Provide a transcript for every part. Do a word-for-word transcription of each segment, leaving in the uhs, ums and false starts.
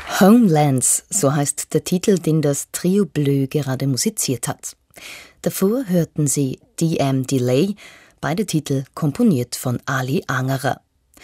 Homelands, so heißt der Titel, den das Trio Bleu gerade musiziert hat. Davor hörten Sie D M Delay, beide Titel komponiert von Ali Angerer.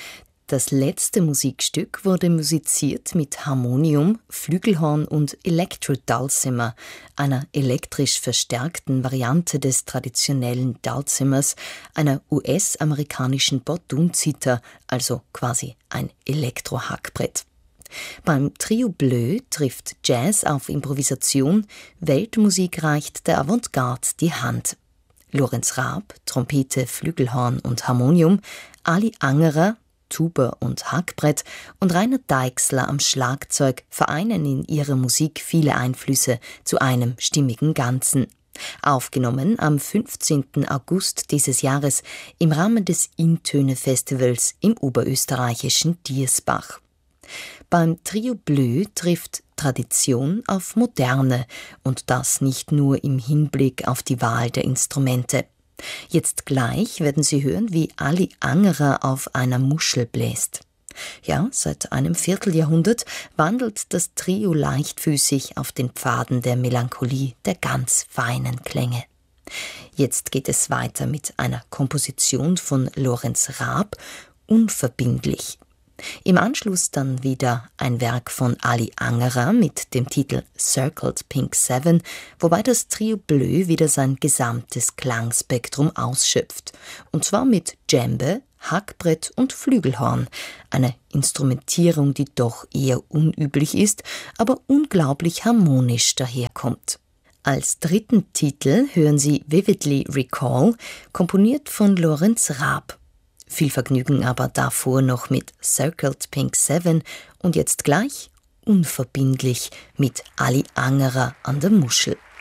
Das letzte Musikstück wurde musiziert mit Harmonium, Flügelhorn und Electro-Dulcimer, einer elektrisch verstärkten Variante des traditionellen Dulcimers, einer U S-amerikanischen Bordun-Zither, also quasi ein Elektro-Hackbrett. Beim Trio Bleu trifft Jazz auf Improvisation, Weltmusik reicht der Avantgarde die Hand. Lorenz Raab, Trompete, Flügelhorn und Harmonium, Ali Angerer, Tuba und Hackbrett und Rainer Deixler am Schlagzeug vereinen in ihrer Musik viele Einflüsse zu einem stimmigen Ganzen. Aufgenommen am fünfzehnten August dieses Jahres im Rahmen des Intöne-Festivals im oberösterreichischen Diersbach. Beim Trio Bleu trifft Tradition auf Moderne und das nicht nur im Hinblick auf die Wahl der Instrumente. Jetzt gleich werden Sie hören, wie Ali Angerer auf einer Muschel bläst. Ja, seit einem Vierteljahrhundert wandelt das Trio leichtfüßig auf den Pfaden der Melancholie der ganz feinen Klänge. Jetzt geht es weiter mit einer Komposition von Lorenz Raab, Unverbindlich. Im Anschluss dann wieder ein Werk von Ali Angerer mit dem Titel Circled Pink Seven, wobei das Trio Bleu wieder sein gesamtes Klangspektrum ausschöpft. Und zwar mit Djembe, Hackbrett und Flügelhorn. Eine Instrumentierung, die doch eher unüblich ist, aber unglaublich harmonisch daherkommt. Als dritten Titel hören Sie Vividly Recall, komponiert von Lorenz Raab. Viel Vergnügen aber davor noch mit Circled Pink Seven und jetzt gleich Unverbindlich mit Ali Angerer an der Muschel.